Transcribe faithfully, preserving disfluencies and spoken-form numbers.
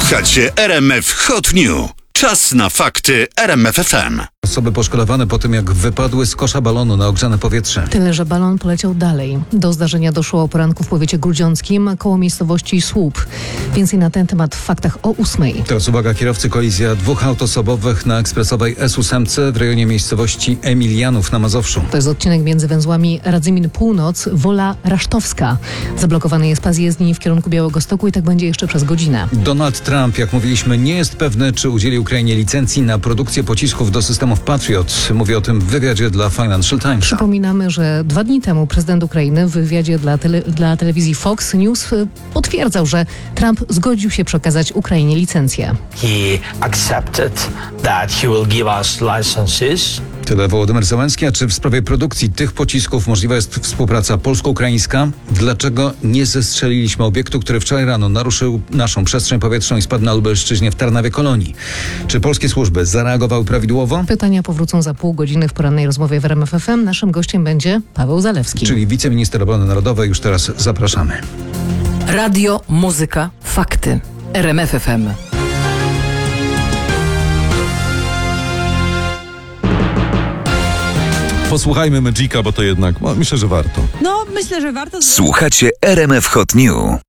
Słuchacie R M F Hot News. Czas na fakty R M F F M. Osoby poszkodowane po tym, jak wypadły z kosza balonu na ogrzane powietrze. Tyle, że balon poleciał dalej. Do zdarzenia doszło o poranku w powiecie grudziąckim koło miejscowości Słup. Więcej na ten temat w faktach o ósmej. Teraz uwaga, kierowcy, kolizja dwóch aut osobowych na ekspresowej S osiem w rejonie miejscowości Emilianów na Mazowszu. To jest odcinek między węzłami Radzymin Północ, Wola Rasztowska. Zablokowany jest pas jezdni w kierunku Białegostoku i tak będzie jeszcze przez godzinę. Donald Trump, jak mówiliśmy, nie jest pewny, czy udzieli Ukrainie licencji na produkcję pocisków do systemów Patriot. Mówi o tym w wywiadzie dla Financial Times. Przypominamy, że dwa dni temu prezydent Ukrainy w wywiadzie dla, tele, dla telewizji Fox News potwierdzał, że Trump zgodził się przekazać Ukrainie licencję. He accepted that he will give us licenses. Tyle Wołodymyr Zełenski. A czy w sprawie produkcji tych pocisków możliwa jest współpraca polsko-ukraińska? Dlaczego nie zestrzeliliśmy obiektu, który wczoraj rano naruszył naszą przestrzeń powietrzną i spadł na Lubelszczyźnie w Tarnawie Kolonii? Czy polskie służby zareagowały prawidłowo? Pytania powrócą za pół godziny w porannej rozmowie w R M F F M. Naszym gościem będzie Paweł Zalewski. Czyli wiceminister obrony narodowej. Już teraz zapraszamy. Radio, muzyka, fakty. R M F F M. Posłuchajmy Magica, bo to jednak, no, myślę, że warto. No, myślę, że warto. Słuchacie R M F Hot News.